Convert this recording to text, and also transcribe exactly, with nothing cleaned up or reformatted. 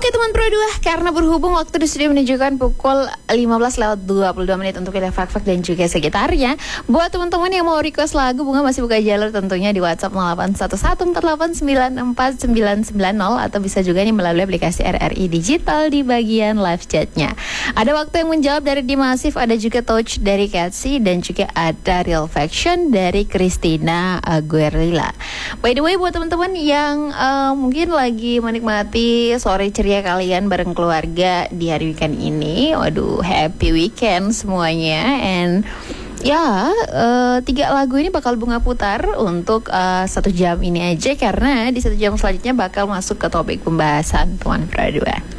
Oke teman Pro dua, karena berhubung waktu di studio menunjukkan pukul lima belas lewat dua puluh dua menit untuk wilayah Fak-Fak dan juga sekitarnya. Buat teman-teman yang mau request lagu, Bunga masih buka jalur tentunya di WhatsApp nol delapan satu satu empat delapan sembilan empat sembilan sembilan nol atau bisa juga nih melalui aplikasi R R I Digital di bagian live chatnya. Ada waktu yang menjawab dari Dimasif, ada juga Touch dari Katsi, dan juga ada Real Faction dari Christina Aguilera. By the way, buat teman-teman yang uh, mungkin lagi menikmati sore ceria kalian bareng keluarga di hari weekend ini, waduh, happy weekend semuanya. And ya, uh, tiga lagu ini bakal Bunga putar untuk uh, satu jam ini aja, karena di satu jam selanjutnya bakal masuk ke topik pembahasan teman Pro dua.